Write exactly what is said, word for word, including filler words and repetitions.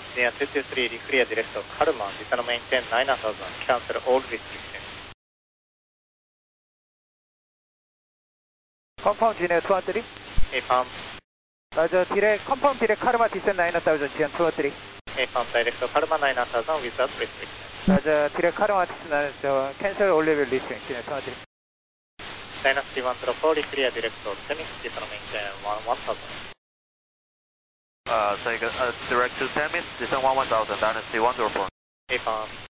Near two two three, clear direct of Karma, descend maintain nine thousand, cancel all restrictions. Confirm Gene two three. Affirm. Roger, direct, confirm direct Karma descend nine thousand, Gene two three. Affirm, direct of Karma nine thousand without restriction. Roger, direct Karma descend nine thousand, cancel all level restrictions, Gene two three. Dynasty one zero four, clear direct of Temis, descend maintain one thousand. Uh, say again, uh, direct to Temis, descend one one thousand, Dynasty one zero four. Affirm.